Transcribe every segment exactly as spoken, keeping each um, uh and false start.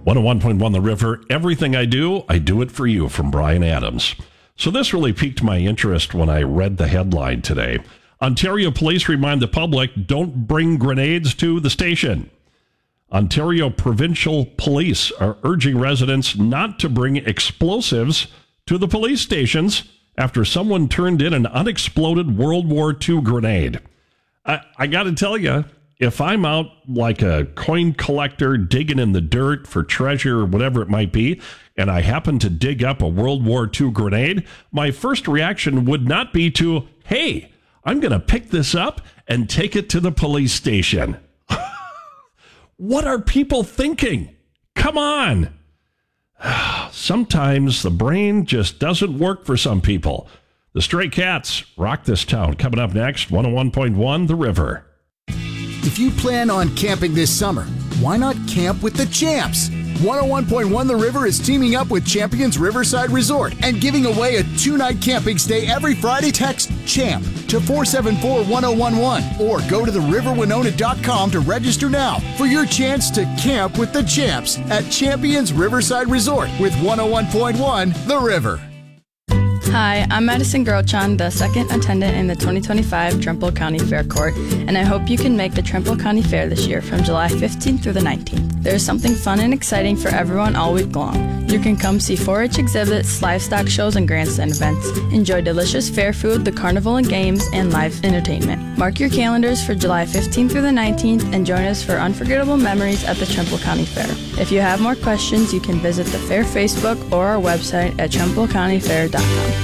one oh one point one The River. Everything I do, I do it for you, from Brian Adams. So this really piqued my interest when I read the headline today. Ontario police remind the public, don't bring grenades to the station. Ontario Provincial Police are urging residents not to bring explosives to the police stations after someone turned in an unexploded World War Two grenade. I, I got to tell you, if I'm out like a coin collector digging in the dirt for treasure or whatever it might be, and I happen to dig up a World War Two grenade, my first reaction would not be to, hey, I'm going to pick this up and take it to the police station. What are people thinking? Come on. Sometimes the brain just doesn't work for some people. The Stray Cats rock this town. Coming up next, one oh one point one The River. If you plan on camping this summer, why not camp with the champs? one oh one point one The River is teaming up with Champions Riverside Resort and giving away a two-night camping stay every Friday. Text CHAMP to four seven four one oh one one or go to the river winona dot com to register now for your chance to camp with the champs at Champions Riverside Resort with one oh one point one The River. Hi, I'm Madison Girlchan, the second attendant in the twenty twenty-five Trumbull County Fair Court, and I hope you can make the Trumbull County Fair this year from July fifteenth through the nineteenth. There's something fun and exciting for everyone all week long. You can come see four H exhibits, livestock shows, and grandstand events. Enjoy delicious fair food, the carnival and games, and live entertainment. Mark your calendars for July fifteenth through the nineteenth and join us for unforgettable memories at the Trumbull County Fair. If you have more questions, you can visit the Fair Facebook or our website at trumbull county fair dot com.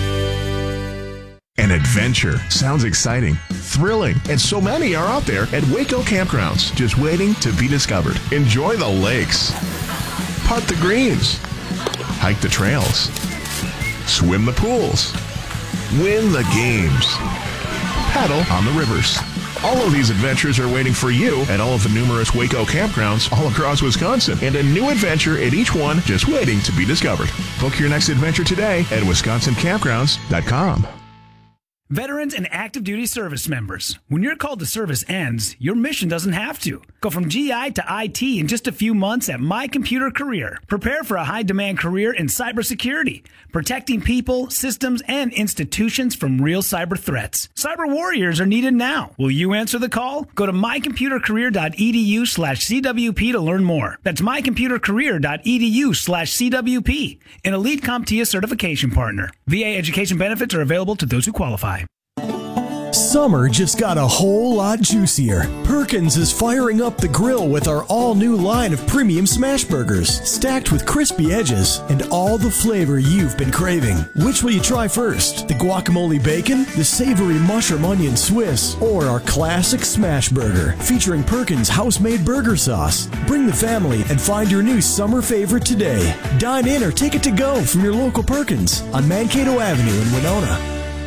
An adventure. Sounds exciting, thrilling, and so many are out there at Waco Campgrounds, just waiting to be discovered. Enjoy the lakes, putt the greens, hike the trails, swim the pools, win the games, paddle on the rivers. All of these adventures are waiting for you at all of the numerous Waco campgrounds all across Wisconsin, and a new adventure at each one just waiting to be discovered. Book your next adventure today at wisconsin campgrounds dot com. Veterans and active duty service members, when your call to service ends, your mission doesn't have to. Go from G I to I T in just a few months at My Computer Career. Prepare for a high-demand career in cybersecurity, protecting people, systems, and institutions from real cyber threats. Cyber warriors are needed now. Will you answer the call? Go to my computer career dot e d u slash c w p to learn more. That's my computer career dot e d u slash c w p, an elite CompTIA certification partner. V A education benefits are available to those who qualify. Summer just got a whole lot juicier. Perkins is firing up the grill with our all-new line of premium smash burgers, stacked with crispy edges and all the flavor you've been craving. Which will you try first? The guacamole bacon, the savory mushroom onion Swiss, or our classic smash burger featuring Perkins house-made burger sauce? Bring the family and find your new summer favorite today. Dine in or take it to go from your local Perkins on Mankato Avenue in Winona.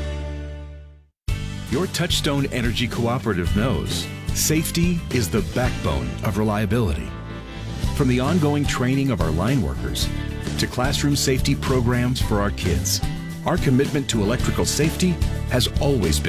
Your Touchstone Energy Cooperative knows safety is the backbone of reliability. From the ongoing training of our line workers to classroom safety programs for our kids, our commitment to electrical safety has always been